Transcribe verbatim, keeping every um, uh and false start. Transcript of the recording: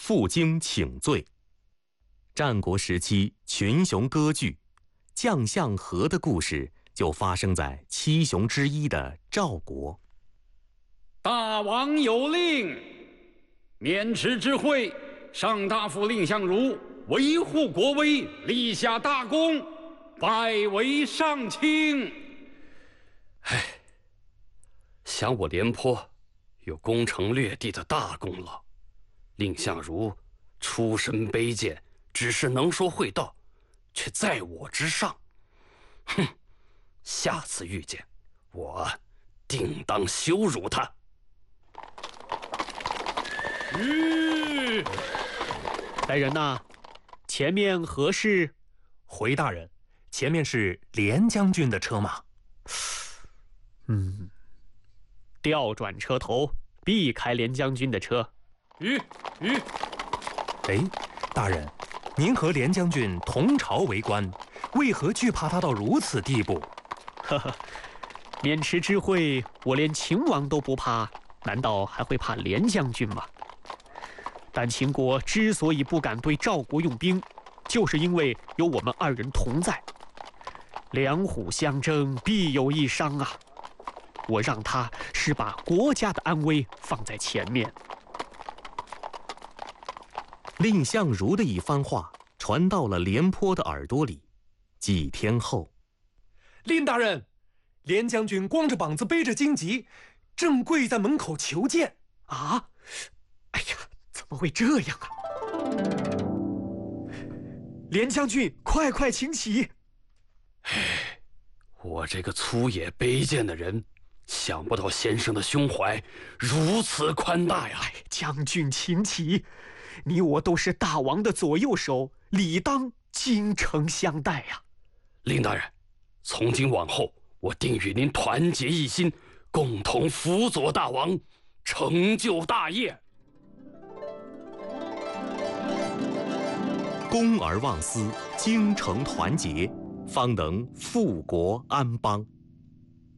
负荆请罪。战国时期群雄割据，将相和的故事就发生在七雄之一的赵国。 大王有令，渑池之会，上大夫蔺相如维护国威，立下大功，拜为上卿。 唉，想我廉颇有攻城略地的大功劳，蔺相如出身卑贱，只是能说会道，却在我之上。哼，下次遇见我，定当羞辱他。 吁！来人呐，前面何事？ 回大人，前面是连将军的车马。 嗯，调转车头，避开连将军的车。 吁吁！ 哎，大人，您和连将军同朝为官，为何惧怕他到如此地步？ 呵呵，渑池之会，我连秦王都不怕，难道还会怕连将军吗？但秦国之所以不敢对赵国用兵，就是因为有我们二人同在。两虎相争，必有一伤啊！我让他是把国家的安危放在前面。 蔺相如的一番话传到了廉颇的耳朵里。几天后， 蔺大人，连将军光着膀子背着荆棘，正跪在门口求见。 啊！哎呀，怎么会这样啊？连将军，快快请起！ 唉，我这个粗野卑贱的人，想不到先生的胸怀如此宽大呀！ 将军请起，你我都是大王的左右手，理当精诚相待呀。 蔺大人，从今往后，我定与您团结一心，共同辅佐大王，成就大业。 公而忘私，精诚团结，方能富国安邦。